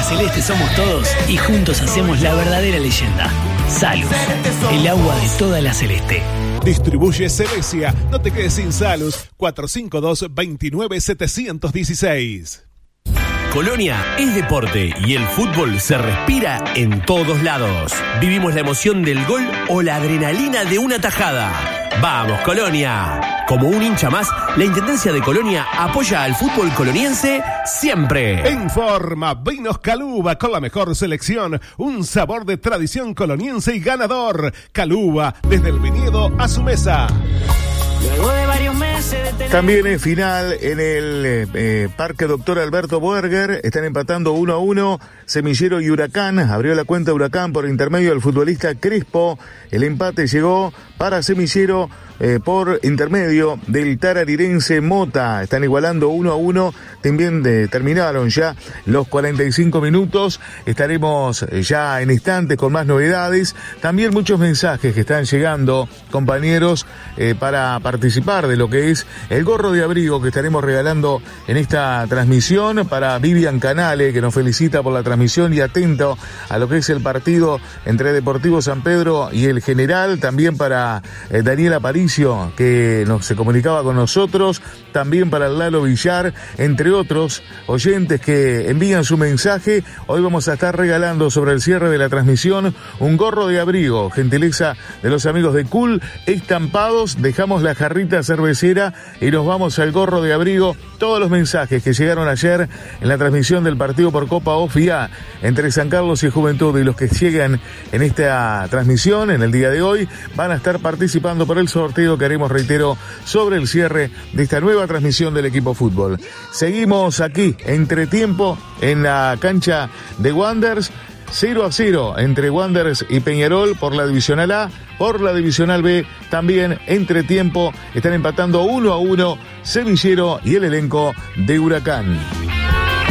Celeste somos todos y juntos hacemos la verdadera leyenda. Salus, el agua de toda la Celeste. Distribuye Celesia. No te quedes sin Salus. 452-29716. Colonia es deporte y el fútbol se respira en todos lados. Vivimos la emoción del gol o la adrenalina de una tajada. ¡Vamos, Colonia! Como un hincha más, la Intendencia de Colonia apoya al fútbol coloniense siempre. En forma, Vinos Caluba con la mejor selección. Un sabor de tradición coloniense y ganador. Caluba, desde el viñedo a su mesa. También en final en el Parque Doctor Alberto Boerger están empatando 1-1 Semillero y Huracán. Abrió la cuenta Huracán por intermedio del futbolista Crespo. El empate llegó para Semillero por intermedio del tararirense Mota. Están igualando 1-1. También terminaron ya los 45 minutos. Estaremos ya en instantes con más novedades. También muchos mensajes que están llegando, compañeros, para participar de lo que es el gorro de abrigo que estaremos regalando en esta transmisión. Para Vivian Canale, que nos felicita por la transmisión y atento a lo que es el partido entre Deportivo San Pedro y el General. También para Daniel Aparicio, que se comunicaba con nosotros. También para Lalo Villar, entre otros oyentes que envían su mensaje. Hoy vamos a estar regalando sobre el cierre de la transmisión un gorro de abrigo, gentileza de los amigos de Cool Estampados. Dejamos la jarrita cervecera y nos vamos al gorro de abrigo. Todos los mensajes que llegaron ayer en la transmisión del partido por Copa OFIA entre San Carlos y Juventud y los que llegan en esta transmisión en el día de hoy van a estar participando por el sorteo que haremos, reitero, sobre el cierre de esta nueva transmisión del equipo fútbol. Seguimos aquí, entretiempo, en la cancha de Wanderers. 0-0 entre Wanderers y Peñarol por la Divisional A. Por la Divisional B también entretiempo están empatando 1-1 Semillero y el elenco de Huracán.